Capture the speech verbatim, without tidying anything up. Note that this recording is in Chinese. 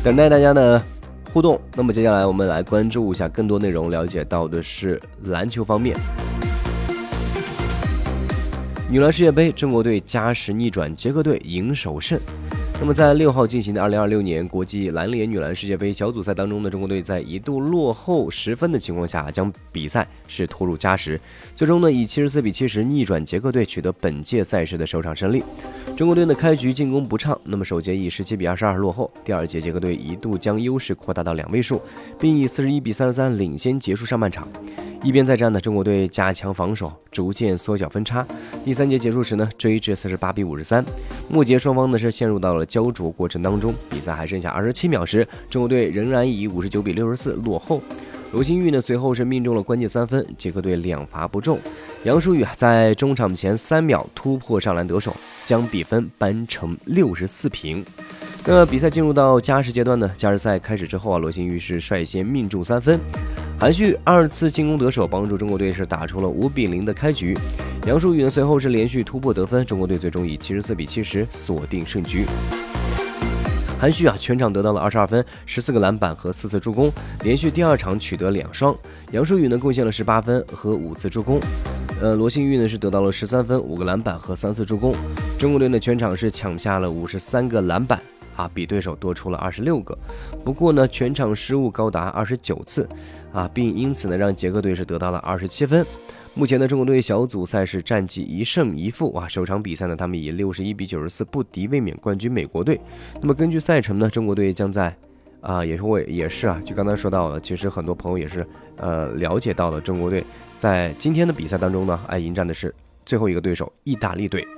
等待大家的互动。那么接下来我们来关注一下更多内容，了解到的是篮球方面。女篮世界杯，中国队加时逆转捷克队，赢首胜。那么在六号进行的二零二六年国际篮联女篮世界杯小组赛当中呢，中国队在一度落后十分的情况下，将比赛是拖入加时，最终呢以七十四比七十逆转捷克队，取得本届赛事的首场胜利。中国队的开局进攻不畅，那么首节以十七比二十二落后，第二节捷克队一度将优势扩大到两位数，并以四十一比三十三领先结束上半场。一边再战呢，中国队加强防守，逐渐缩小分差。第三节结束时呢，追至四十八比五十三。末节双方呢是陷入到了焦灼过程当中，比赛还剩下二十七秒时，中国队仍然以五十九比六十四落后。罗新玉呢随后是命中了关键三分，捷克队两罚不中。杨舒宇啊在中场前三秒突破上篮得手，将比分扳成六十四平。那比赛进入到加时阶段呢，加时赛开始之后啊，罗新玉是率先命中三分。韩旭二次进攻得手，帮助中国队是打出了五比零的开局。杨舒宇呢随后是连续突破得分，中国队最终以七十四比七十锁定胜局。韩旭啊全场得到了二十二分、十四个篮板和四次助攻，连续第二场取得两双。杨舒宇呢贡献了十八分和五次助攻。呃，罗新玉呢是得到了十三分、五个篮板和三次助攻。中国队呢全场是抢下了五十三个篮板。啊，比对手多出了二十六个，不过呢，全场失误高达二十九次，啊，并因此呢，让捷克队是得到了二十七分。目前呢，中国队小组赛是战绩一胜一负啊，首场比赛呢，他们以六十一比九十四不敌卫冕冠军美国队。那么根据赛程呢，中国队将在啊，也是会也是啊，就刚才说到了，其实很多朋友也是呃了解到了，中国队在今天的比赛当中呢，哎，迎战的是最后一个对手意大利队。